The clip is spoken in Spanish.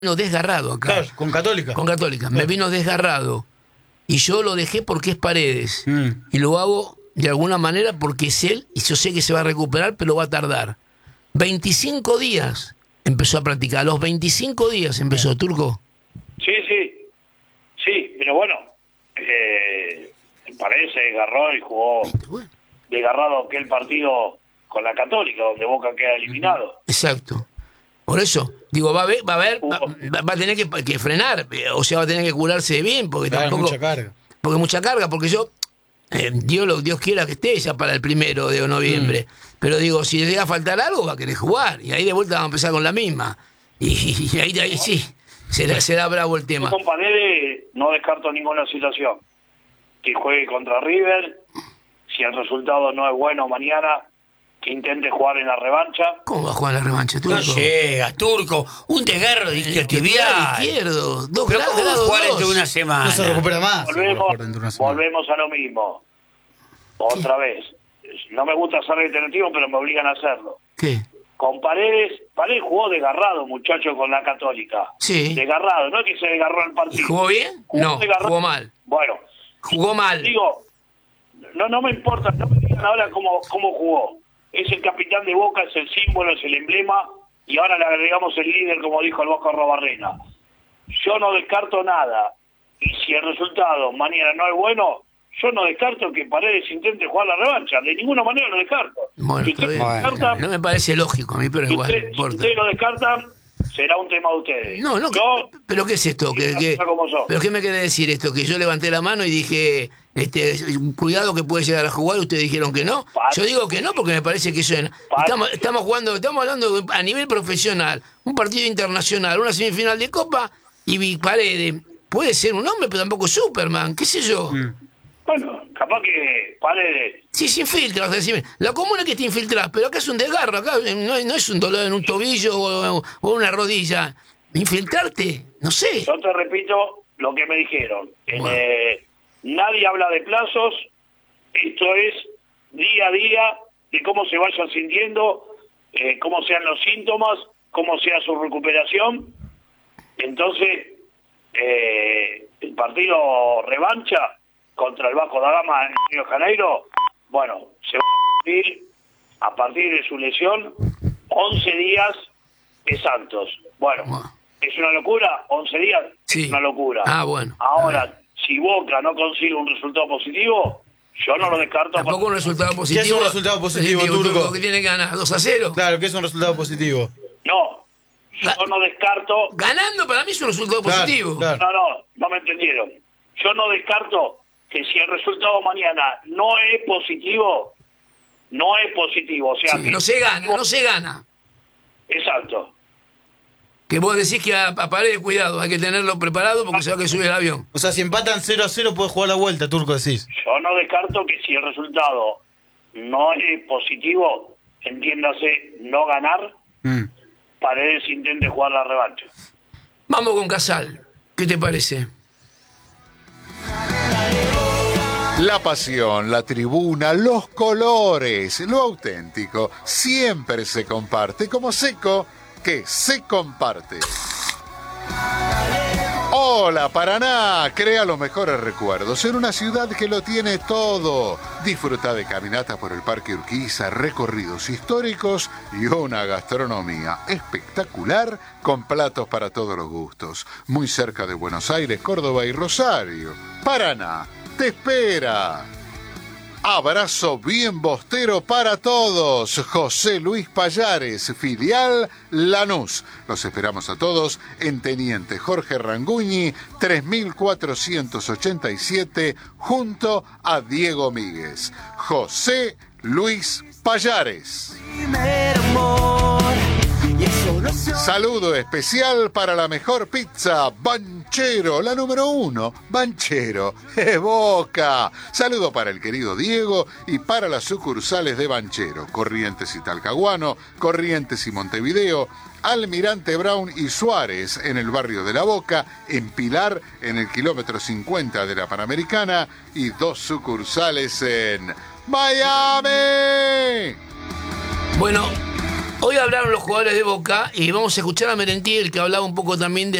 vino desgarrado acá. Claro, con Católica. Con Católica. Me vino desgarrado. Y yo lo dejé porque es Paredes. Y lo hago de alguna manera porque es él y yo sé que se va a recuperar, pero va a tardar. 25 días empezó a practicar. A los 25 días empezó, Turco. Sí, pero bueno, Paredes se desgarró y jugó desgarrado aquel partido con la Católica, donde Boca queda eliminado. Exacto. Por eso, digo, va a tener que frenar, o sea, va a tener que curarse bien, porque tampoco... mucha carga. Porque mucha carga, porque yo, Dios quiera que esté ya para el 1 de noviembre, pero digo, si le llega a faltar algo, va a querer jugar, y ahí de vuelta vamos a empezar con la misma. Y ahí sí, será bravo el tema. Yo con Paredes no descarto ninguna situación. Que juegue contra River, si el resultado no es bueno mañana, que intente jugar en la revancha. ¿Cómo va a jugar en la revancha, Turco? No llega, Turco. Un desgarro de tibial. Izquierdo. ¿Pero cómo va a jugar dentro de una semana? No se recupera más. Volvemos a lo mismo. Otra vez. No me gusta ser reiterativo, pero me obligan a hacerlo. ¿Qué? Con Paredes jugó desgarrado, muchacho, con la Católica. Sí. Desgarrado, no es que se desgarró el ¿Y partido. jugó bien? No, jugó mal. Bueno. Jugó mal. Digo, no me importa, no me digan ahora cómo jugó. Es el capitán de Boca, es el símbolo, es el emblema, y ahora le agregamos el líder, como dijo el Vasco Arrobarrena. Yo no descarto nada, y si el resultado mañana no es bueno, yo no descarto que Paredes intente jugar la revancha, de ninguna manera lo descarto. Bueno, Si usted descarta, no me parece lógico a mí, pero igual, no si importa. ustedes lo descartan, será un tema de ustedes. No, pero ¿qué es esto? ¿Pero qué me quiere decir esto? Que yo levanté la mano y dije, cuidado que puede llegar a jugar, ustedes dijeron que no. Yo digo que no porque me parece que eso estamos hablando a nivel profesional, un partido internacional, una semifinal de Copa, y Paredes puede ser un hombre, pero tampoco Superman, qué sé yo. Bueno, capaz que Paredes... Sí, se infiltra, decime. La común es que te infiltras, pero acá es un desgarro, acá no es un dolor en un tobillo o una rodilla. Infiltrarte, no sé. Yo te repito lo que me dijeron. Nadie habla de plazos, esto es día a día, de cómo se vayan sintiendo, cómo sean los síntomas, cómo sea su recuperación. Entonces, el partido revancha contra el Vasco da Gama en Río de Janeiro, bueno, se va a cumplir a partir de su lesión 11 días de Santos. Bueno, ¿es una locura? 11 días sí. Es una locura. Bueno. Ahora, si Boca no consigue un resultado positivo, yo no lo descarto. Tampoco un resultado positivo. ¿Qué es un resultado positivo, Turco? Que tiene que ganar 2-0. Claro, ¿qué es un resultado positivo? No, yo no descarto... Ganando para mí es un resultado positivo. Claro. No me entendieron. Yo no descarto que si el resultado mañana no es positivo, o sea... Sí, que no se gana. Exacto. Que vos decís que a Paredes, cuidado, hay que tenerlo preparado porque se va a que sube el avión. O sea, si empatan 0-0 puede jugar la vuelta, Turco, decís. Yo no descarto que si el resultado no es positivo, entiéndase, no ganar, Paredes intente jugar la revancha. Vamos con Casal. ¿Qué te parece? La pasión, la tribuna, los colores, lo auténtico, siempre se comparte como Seco, que se comparte. Hola Paraná, crea los mejores recuerdos en una ciudad que lo tiene todo. Disfruta de caminatas por el Parque Urquiza, recorridos históricos y una gastronomía espectacular con platos para todos los gustos. Muy cerca de Buenos Aires, Córdoba y Rosario. Paraná te espera. Abrazo bien bostero para todos. José Luis Pallares, filial Lanús. Los esperamos a todos en Teniente Jorge Ranguñi, 3487, junto a Diego Míguez. José Luis Pallares. Saludo especial para la mejor pizza, Banchero, la número 1, Banchero, Boca. Saludo para el querido Diego y para las sucursales de Banchero, Corrientes y Talcahuano, Corrientes y Montevideo, Almirante Brown y Suárez en el barrio de La Boca, en Pilar en el kilómetro 50 de la Panamericana y 2 sucursales en Miami. Bueno, Hoy hablaron los jugadores de Boca y vamos a escuchar a Merentiel, que hablaba un poco también de